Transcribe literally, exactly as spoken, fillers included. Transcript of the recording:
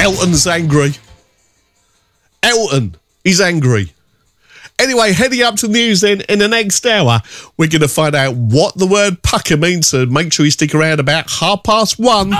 Elton's angry. Elton, he's angry. Anyway, heading up to the news then, in the next hour, we're going to find out what the word pucker means, so make sure you stick around about half past one.